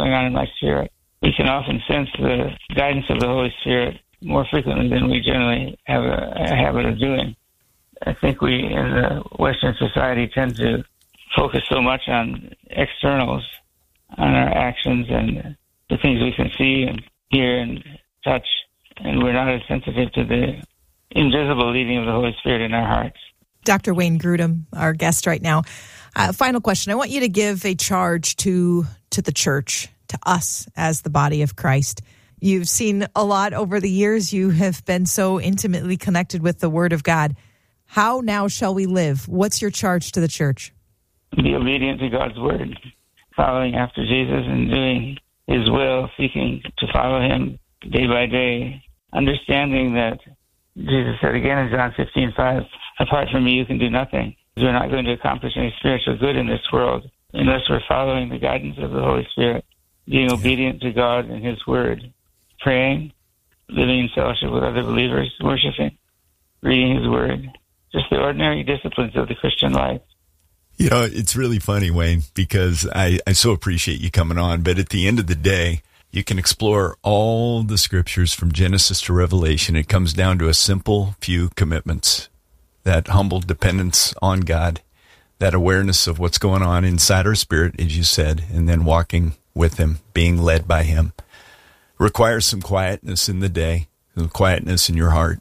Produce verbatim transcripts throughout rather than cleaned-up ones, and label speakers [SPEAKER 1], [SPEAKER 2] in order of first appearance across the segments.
[SPEAKER 1] going on in my spirit. We can often sense the guidance of the Holy Spirit more frequently than we generally have a, a habit of doing. I think we in the Western society tend to focus so much on externals, on our actions and the things we can see and hear and touch, and we're not as sensitive to the invisible leading of the Holy Spirit in our hearts.
[SPEAKER 2] Doctor Wayne Grudem, our guest right now. Uh, final question. I want you to give a charge to to the church, to us as the body of Christ. You've seen a lot over the years. You have been so intimately connected with the Word of God. How now shall we live? What's your charge to the church?
[SPEAKER 1] Be obedient to God's Word, following after Jesus and doing His will, seeking to follow Him day by day, understanding that Jesus said again in John fifteen five, apart from me you can do nothing. We're not going to accomplish any spiritual good in this world unless we're following the guidance of the Holy Spirit, being obedient to God and His Word, praying, living in fellowship with other believers, worshiping, reading His Word, just the ordinary disciplines of the Christian life.
[SPEAKER 3] You know, it's really funny, Wayne, because I, I so appreciate you coming on, but at the end of the day, you can explore all the scriptures from Genesis to Revelation. It comes down to a simple few commitments, that humble dependence on God, that awareness of what's going on inside our spirit, as you said, and then walking with Him, being led by Him. Requires some quietness in the day, some quietness in your heart.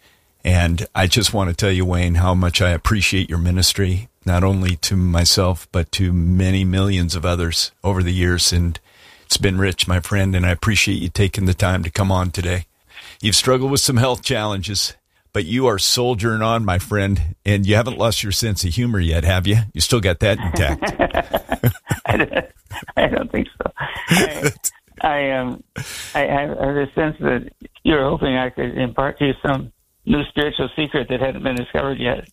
[SPEAKER 3] And I just want to tell you, Wayne, how much I appreciate your ministry, not only to myself, but to many millions of others over the years. And it's been rich, my friend, and I appreciate you taking the time to come on today. You've struggled with some health challenges, but you are soldiering on, my friend, and you haven't lost your sense of humor yet, have you? You still got that intact.
[SPEAKER 1] I, don't, I don't think so. I, I, um, I, I have a sense that you're hoping I could impart to you some new spiritual secret that hadn't been discovered yet.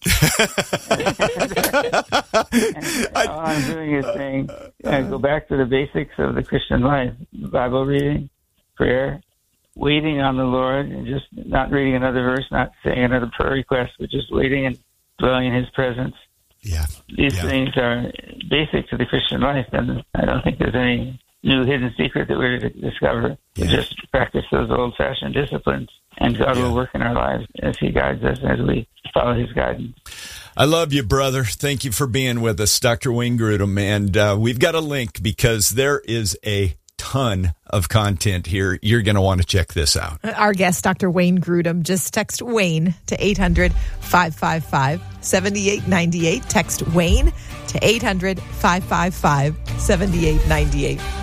[SPEAKER 1] and all I'm doing is saying, uh, go back to the basics of the Christian life: Bible reading, prayer, waiting on the Lord, and just not reading another verse, not saying another prayer request, but just waiting and dwelling in His presence.
[SPEAKER 3] Yeah,
[SPEAKER 1] These
[SPEAKER 3] yeah.
[SPEAKER 1] things are basic to the Christian life, and I don't think there's any new hidden secret that we're to discover.
[SPEAKER 3] Yeah.
[SPEAKER 1] We just practice those old-fashioned disciplines, and God
[SPEAKER 3] Yeah.
[SPEAKER 1] will work in our lives as He guides us, as we follow His guidance.
[SPEAKER 3] I love you, brother. Thank you for being with us, Doctor Wayne Grudem. And uh, we've got a link because there is a ton of content here. You're going to want to check this out.
[SPEAKER 2] Our guest, Doctor Wayne Grudem. Just text Wayne to eight hundred, five five five, seven eight nine eight. Text Wayne to eight hundred, five five five, seven eight nine eight.